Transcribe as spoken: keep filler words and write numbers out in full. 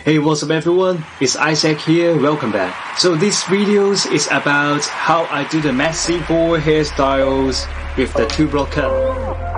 Hey, what's up everyone, it's Isaac here, welcome back. So this video is about how I do the Messi four hairstyles with the two block cut.